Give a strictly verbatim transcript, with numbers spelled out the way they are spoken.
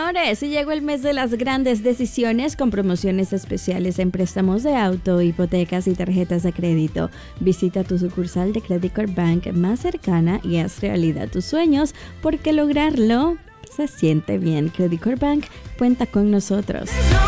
señores, llegó el mes de las grandes decisiones con promociones especiales en préstamos de auto, hipotecas y tarjetas de crédito. Visita tu sucursal de Credit Corp Bank más cercana y haz realidad tus sueños, porque lograrlo se siente bien. Credit Corp Bank cuenta con nosotros.